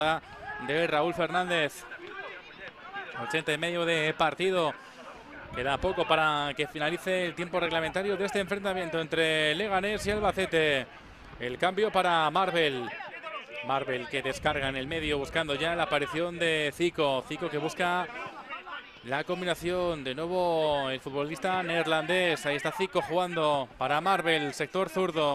de Raúl Fernández. 80 y medio de partido. Queda poco para que finalice el tiempo reglamentario de este enfrentamiento entre Leganés y Albacete. El cambio para Marvel. Marvel que descarga en el medio buscando ya la aparición de Zico. Zico que busca la combinación. De nuevo el futbolista neerlandés. Ahí está Zico jugando para Marvel, sector zurdo.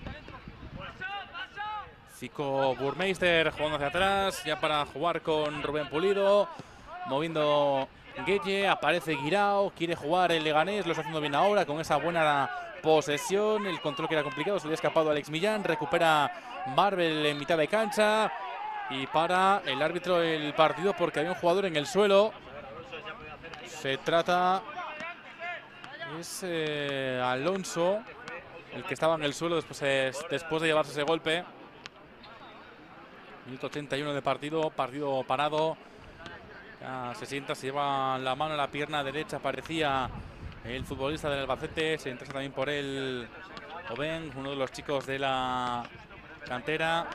Zico Burmeister jugando hacia atrás, ya para jugar con Rubén Pulido. Moviendo Gueye, aparece Guirao, quiere jugar el Leganés, lo está haciendo bien ahora con esa buena posesión. El control que era complicado, se le ha escapado a Alex Millán, recupera Marvel en mitad de cancha. Y para el árbitro el partido porque había un jugador en el suelo. Se trata, es Alonso, el que estaba en el suelo después de llevarse ese golpe. Minuto 31 de partido, partido parado. Ya se sienta, se lleva la mano a la pierna derecha, parecía el futbolista del Albacete. Se interesa también por él Oben, uno de los chicos de la cantera.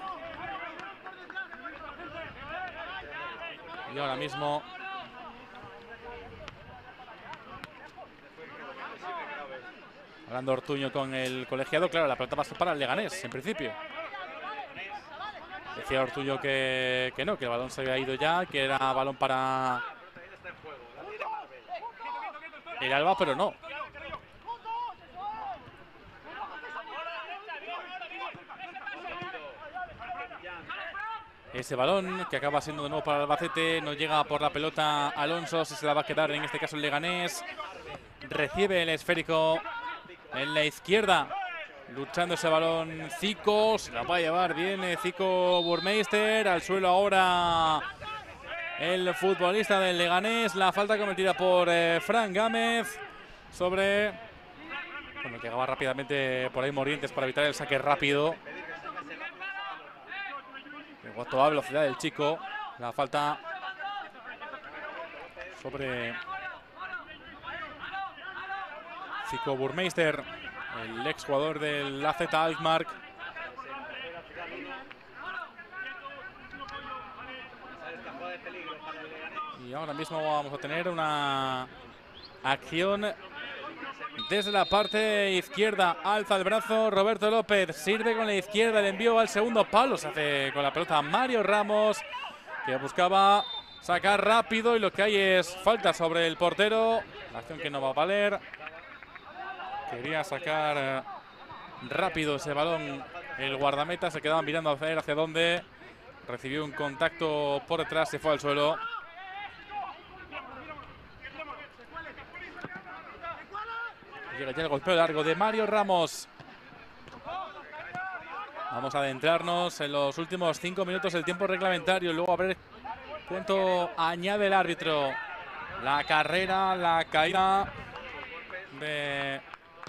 Y ahora mismo hablando Ortuño con el colegiado. Claro, la pelota va a ser para el Leganés, en principio. Decía Ortuño que no, que el balón se había ido ya, que era balón para el Alba, pero no. Ese balón que acaba siendo de nuevo para el Albacete, no llega por la pelota Alonso, si se la va a quedar en este caso el Leganés. Recibe el esférico en la izquierda, luchando ese balón Zico, se la va a llevar bien Zico Burmeister, al suelo ahora el futbolista del Leganés. La falta cometida por Fran Gámez sobre, bueno, llegaba rápidamente por ahí Morientes para evitar el saque rápido. En toda velocidad del chico, la falta sobre Zico Burmeister, el ex jugador del AZ Alkmaar. Y ahora mismo vamos a tener una acción desde la parte izquierda. Alza el brazo Roberto López, sirve con la izquierda, el envío al segundo palo. Se hace con la pelota Mario Ramos, que buscaba sacar rápido y lo que hay es falta sobre el portero. La acción que no va a valer. Quería sacar rápido ese balón el guardameta, se quedaba mirando a ver hacia dónde. Recibió un contacto por detrás, se fue al suelo. Llega ya el golpeo largo de Mario Ramos. Vamos a adentrarnos en los últimos 5 minutos del tiempo reglamentario. Luego a ver cuánto añade el árbitro. La carrera, la caída de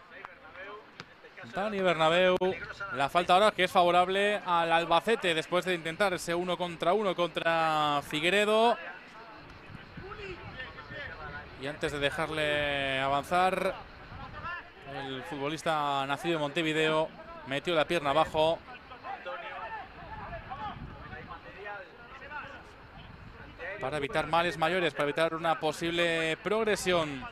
Dani Bernabéu. La falta ahora que es favorable al Albacete después de intentar ese 1 contra 1 contra Figueredo. Y antes de dejarle avanzar, el futbolista nacido en Montevideo metió la pierna abajo. Para evitar males mayores, para evitar una posible progresión.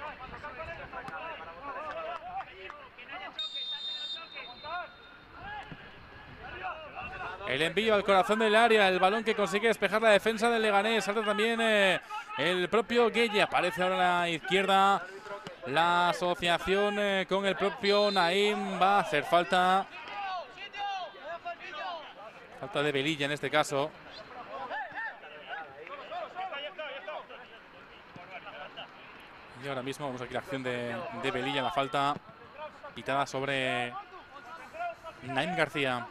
El envío al corazón del área, el balón que consigue despejar la defensa del Leganés. Salta también el propio Gueye. Aparece ahora a la izquierda la asociación con el propio Naim. Va a hacer falta. Falta de Velilla en este caso. Y ahora mismo vamos aquí la acción de Velilla, la falta pitada sobre Naim García.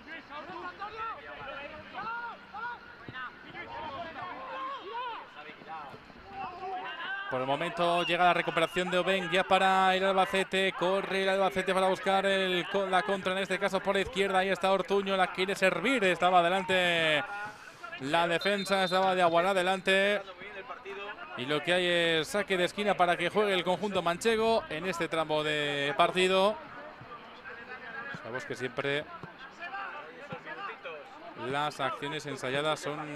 Por el momento llega la recuperación de Oben ya para el Albacete. Corre el Albacete para buscar la contra, en este caso por la izquierda. Ahí está Ortuño, la quiere servir. Estaba adelante la defensa, estaba de Aguaná adelante. Y lo que hay es saque de esquina para que juegue el conjunto manchego en este tramo de partido. Sabemos que siempre las acciones ensayadas son